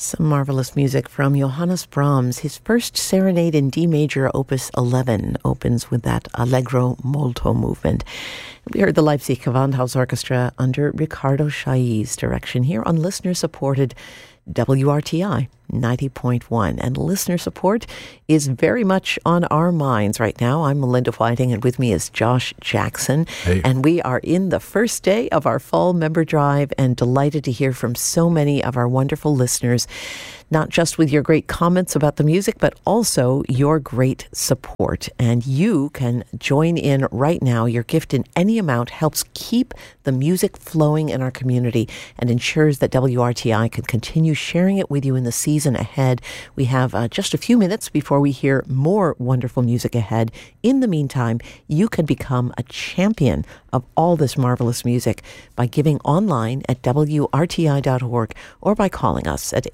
Some marvelous music from Johannes Brahms. His first serenade in D major, Opus 11, opens with that Allegro molto movement. We heard the Leipzig Gewandhaus Orchestra under Ricardo Chailly's direction here on listener-supported WRTI 90.1. And listener support is very much on our minds right now. I'm Melinda Whiting, and with me is Josh Jackson. Hey. And we are in the first day of our fall member drive and delighted to hear from so many of our wonderful listeners, not just with your great comments about the music, but also your great support. And you can join in right now. Your gift in any amount helps keep the music flowing in our community and ensures that WRTI can continue sharing it with you in the season ahead. We have just a few minutes before we hear more wonderful music ahead. In the meantime, you can become a champion of all this marvelous music by giving online at WRTI.org or by calling us at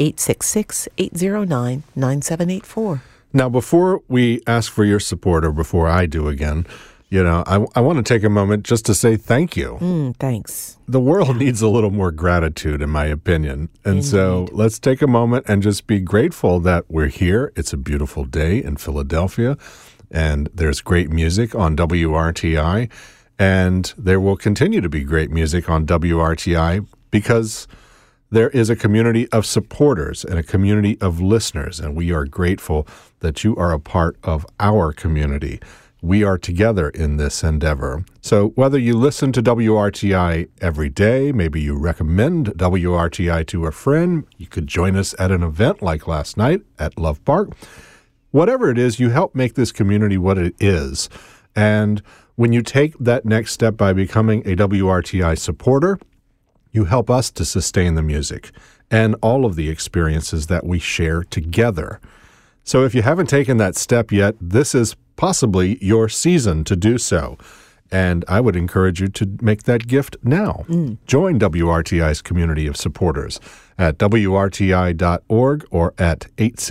866-809-9784. Now, before we ask for your support, or before I do again, I want to take a moment just to say thank you. Thanks. The world needs a little more gratitude, in my opinion. And so let's take a moment and just be grateful that we're here. It's a beautiful day in Philadelphia, and there's great music on WRTI, and there will continue to be great music on WRTI because there is a community of supporters and a community of listeners, and we are grateful that you are a part of our community. We are together in this endeavor. So whether you listen to WRTI every day, maybe you recommend WRTI to a friend, you could join us at an event like last night at Love Park. Whatever it is, you help make this community what it is. And when you take that next step by becoming a WRTI supporter, you help us to sustain the music and all of the experiences that we share together. So if you haven't taken that step yet, this is possibly your season to do so. And I would encourage you to make that gift now. Join WRTI's community of supporters at WRTI.org or at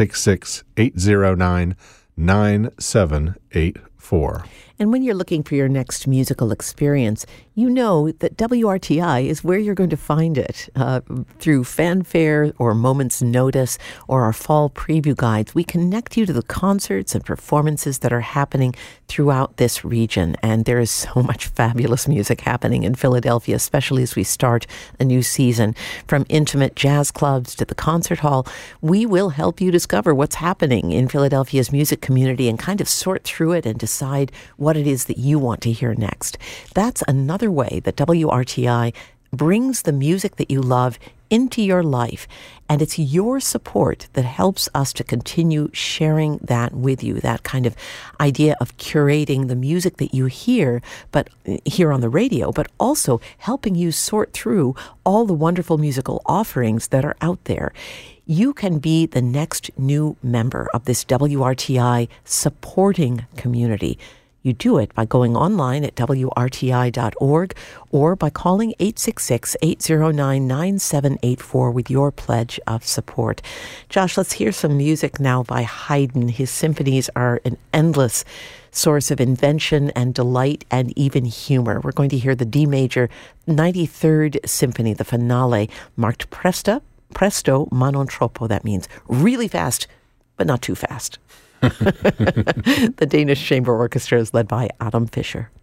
866-809-9784. And when you're looking for your next musical experience, you know that WRTI is where you're going to find it. Through fanfare or Moment's Notice or our fall preview guides, we connect you to the concerts and performances that are happening throughout this region. And there is so much fabulous music happening in Philadelphia, especially as we start a new season. From intimate jazz clubs to the concert hall, we will help you discover what's happening in Philadelphia's music community and kind of sort through it and decide what it is that you want to hear next. That's another way that WRTI brings the music that you love into your life. And it's your support that helps us to continue sharing that with you, that kind of idea of curating the music that you hear, but here on the radio, but also helping you sort through all the wonderful musical offerings that are out there. You can be the next new member of this WRTI supporting community. You do it by going online at WRTI.org or by calling 866-809-9784 with your pledge of support. Josh, let's hear some music now by Haydn. His symphonies are an endless source of invention and delight and even humor. We're going to hear the D major 93rd Symphony, the finale, marked presto ma non troppo. That means really fast, but not too fast. The Danish Chamber Orchestra is led by Adam Fischer.